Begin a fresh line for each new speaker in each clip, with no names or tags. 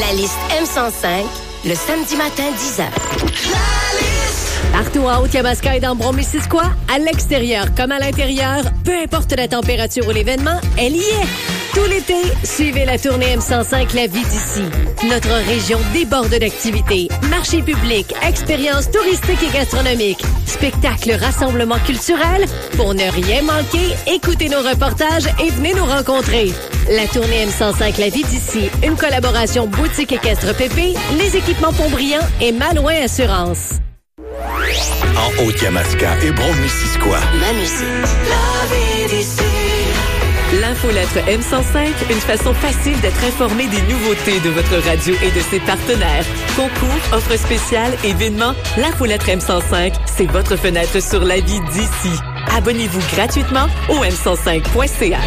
La liste M105, le samedi matin, 10h.
Partout en Haute-Yamaska et dans Brome-Missisquoi, à l'extérieur comme à l'intérieur, peu importe la température ou l'événement, elle y est. Tout l'été, suivez la tournée M105 La vie d'ici. Notre région déborde d'activités. Marchés publics, expériences touristiques et gastronomiques, spectacles, rassemblements culturels. Pour ne rien manquer, écoutez nos reportages et venez nous rencontrer. La tournée M105 La vie d'ici, une collaboration boutique équestre Pépé, les équipements Pontbriand et Malouin Assurance.
En Haute-Yamaska et Brome-Missisquoi.
Ma musique. La vie d'ici.
L'infolettre M105, une façon facile d'être informé des nouveautés de votre radio et de ses partenaires. Concours, offres spéciales, événements, l'infolettre M105, c'est votre fenêtre sur la vie d'ici. Abonnez-vous gratuitement au m105.ca.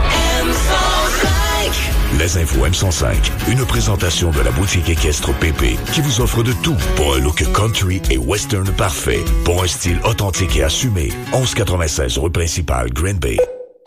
Les infos M105, une présentation de la boutique équestre PP qui vous offre de tout pour un look country et western parfait, pour un style authentique et assumé. 1196 rue principale, Green Bay.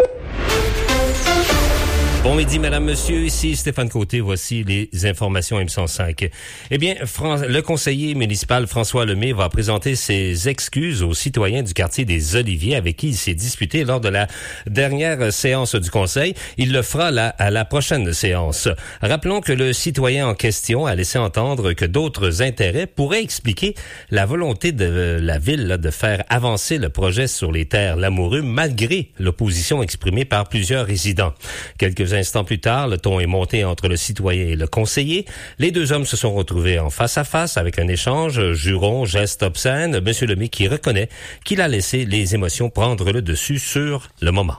Bon midi, madame, monsieur. Ici Stéphane Côté. Voici les informations M105. Eh bien, le conseiller municipal François Lemay va présenter ses excuses aux citoyens du quartier des Oliviers avec qui il s'est disputé lors de la dernière séance du conseil. Il le fera à la prochaine séance. Rappelons que le citoyen en question a laissé entendre que d'autres intérêts pourraient expliquer la volonté de la ville de faire avancer le projet sur les terres Lamoureux malgré l'opposition exprimée par plusieurs résidents. Quelques instants plus tard, le ton est monté entre le citoyen et le conseiller. Les deux hommes se sont retrouvés en face à face avec un échange, jurons, gestes obscènes. Monsieur Lemay qui reconnaît qu'il a laissé les émotions prendre le dessus sur le moment.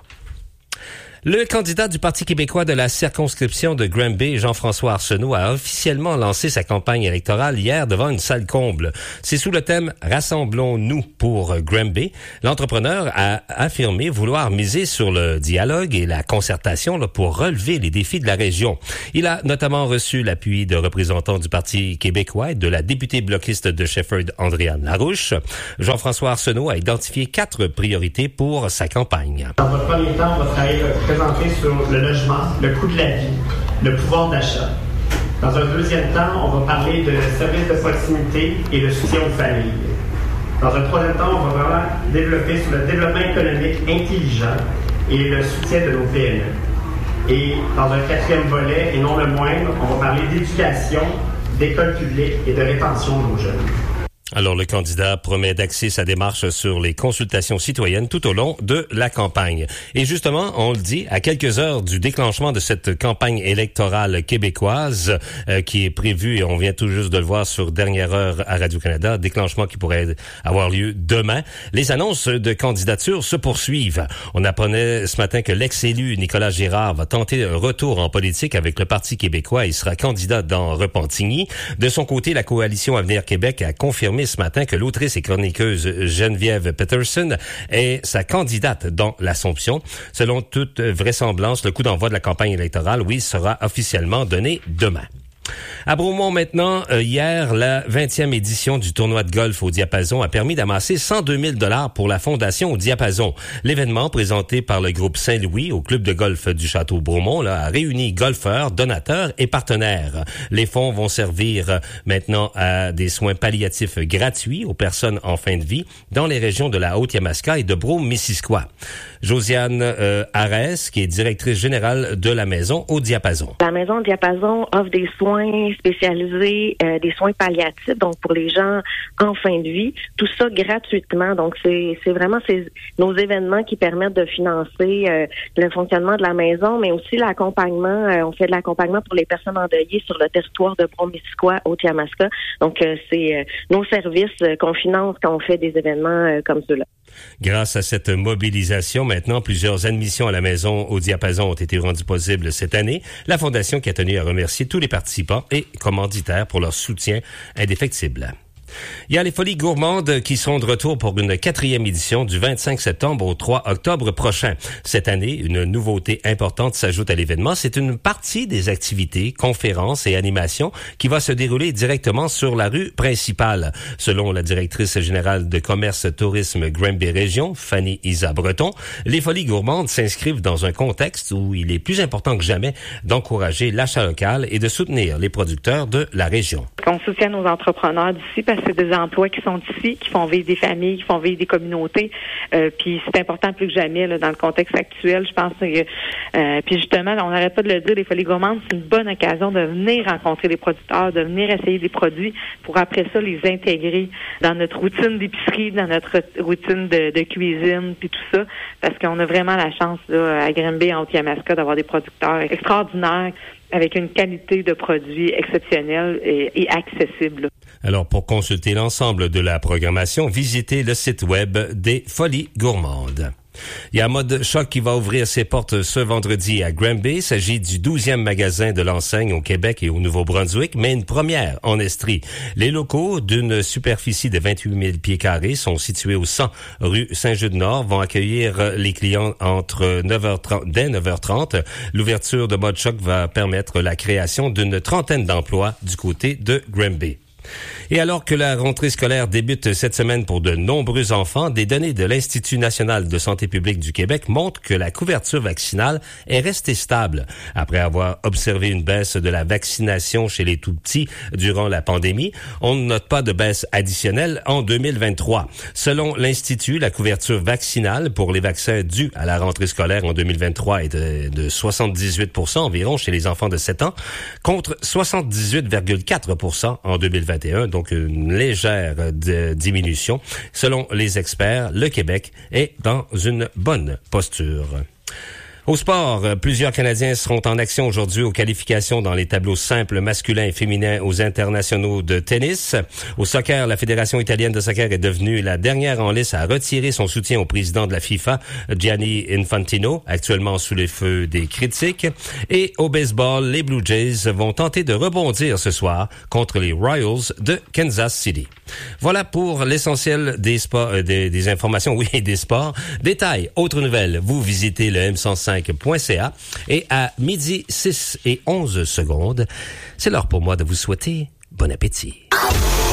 Le candidat du Parti québécois de la circonscription de Granby, Jean-François Arsenault, a officiellement lancé sa campagne électorale hier devant une salle comble. C'est sous le thème « Rassemblons-nous pour Granby ». L'entrepreneur a affirmé vouloir miser sur le dialogue et la concertation pour relever les défis de la région. Il a notamment reçu l'appui de représentants du Parti québécois et de la députée bloquiste de Shefford, Andréane Larouche. Jean-François Arsenault a identifié 4 priorités pour sa campagne.
Dans un premier temps, on va travailler présenté sur le logement, le coût de la vie, le pouvoir d'achat. Dans un deuxième temps, on va parler de services de proximité et le soutien aux familles. Dans un troisième temps, on va vraiment développer sur le développement économique intelligent et le soutien de nos PME. Et dans un quatrième volet, et non le moindre, on va parler d'éducation, d'école publique et de rétention de nos jeunes.
Alors, le candidat promet d'axer sa démarche sur les consultations citoyennes tout au long de la campagne. Et justement, on le dit, à quelques heures du déclenchement de cette campagne électorale québécoise qui est prévue, et on vient tout juste de le voir sur Dernière Heure à Radio-Canada, déclenchement qui pourrait avoir lieu demain, les annonces de candidature se poursuivent. On apprenait ce matin que l'ex-élu Nicolas Girard va tenter un retour en politique avec le Parti québécois et sera candidat dans Repentigny. De son côté, la coalition Avenir Québec a confirmé ce matin que l'autrice et chroniqueuse Geneviève Peterson est sa candidate dans l'Assomption. Selon toute vraisemblance, le coup d'envoi de la campagne électorale, oui, sera officiellement donné demain. À Bromont maintenant, hier, la 20e édition du tournoi de golf au Diapason a permis d'amasser 102 000 $ pour la Fondation au Diapason. L'événement, présenté par le groupe Saint-Louis au club de golf du Château Bromont, a réuni golfeurs, donateurs et partenaires. Les fonds vont servir maintenant à des soins palliatifs gratuits aux personnes en fin de vie dans les régions de la Haute-Yamaska et de Brome-Missisquoi. Josiane Arès, qui est directrice générale de la maison au Diapason.
La maison Diapason offre des soins spécialisés, des soins palliatifs, donc pour les gens en fin de vie, tout ça gratuitement. Donc c'est vraiment nos événements qui permettent de financer le fonctionnement de la maison, mais aussi l'accompagnement. On fait de l'accompagnement pour les personnes endeuillées sur le territoire de Brome-Missisquoi, Haute-Yamaska. Donc c'est nos services qu'on finance quand on fait des événements comme ceux-là.
Grâce à cette mobilisation, maintenant, plusieurs admissions à la maison au Diapason ont été rendues possibles cette année. La Fondation qui a tenu à remercier tous les participants et commanditaires pour leur soutien indéfectible. Il y a les Folies gourmandes qui seront de retour pour une 4e édition du 25 septembre au 3 octobre prochain. Cette année, une nouveauté importante s'ajoute à l'événement. C'est une partie des activités, conférences et animations qui va se dérouler directement sur la rue principale. Selon la directrice générale de commerce tourisme Granby Région, Fanny Isa Breton, les Folies gourmandes s'inscrivent dans un contexte où il est plus important que jamais d'encourager l'achat local et de soutenir les producteurs de la région.
On soutient nos entrepreneurs d'ici parce que c'est des emplois qui sont ici, qui font vivre des familles, qui font vivre des communautés. Puis c'est important plus que jamais là, dans le contexte actuel. Je pense que puis justement, on n'arrête pas de le dire, les Folies gourmandes, c'est une bonne occasion de venir rencontrer les producteurs, de venir essayer des produits pour après ça les intégrer dans notre routine d'épicerie, dans notre routine de cuisine, puis tout ça, parce qu'on a vraiment la chance là, à Granby, en Haute-Yamaska, d'avoir des producteurs extraordinaires avec une qualité de produits exceptionnelle et accessible.
Alors, pour consulter l'ensemble de la programmation, visitez le site web des Folies gourmandes. Il y a Mode Choc qui va ouvrir ses portes ce vendredi à Granby. Il s'agit du 12e magasin de l'enseigne au Québec et au Nouveau-Brunswick, mais une première en Estrie. Les locaux, d'une superficie de 28 000 pieds carrés, sont situés au 100 rue Saint-Jude-Nord, vont accueillir les clients entre 9h30, dès 9h30. L'ouverture de Mode Choc va permettre la création d'une trentaine d'emplois du côté de Granby. Et alors que la rentrée scolaire débute cette semaine pour de nombreux enfants, des données de l'Institut national de santé publique du Québec montrent que la couverture vaccinale est restée stable. Après avoir observé une baisse de la vaccination chez les tout-petits durant la pandémie, on ne note pas de baisse additionnelle en 2023. Selon l'Institut, la couverture vaccinale pour les vaccins dus à la rentrée scolaire en 2023 est de 78% environ chez les enfants de 7 ans, contre 78,4% en 2021, donc une légère diminution. Selon les experts, le Québec est dans une bonne posture. Au sport, plusieurs Canadiens seront en action aujourd'hui aux qualifications dans les tableaux simples masculins et féminins aux internationaux de tennis. Au soccer, la Fédération italienne de soccer est devenue la dernière en lice à retirer son soutien au président de la FIFA, Gianni Infantino, actuellement sous les feux des critiques. Et au baseball, les Blue Jays vont tenter de rebondir ce soir contre les Royals de Kansas City. Voilà pour l'essentiel des sports, des informations, oui, des sports. Détails, autres nouvelles, vous visitez le m105.ca et à 12h06 et 11 secondes, c'est l'heure pour moi de vous souhaiter bon appétit.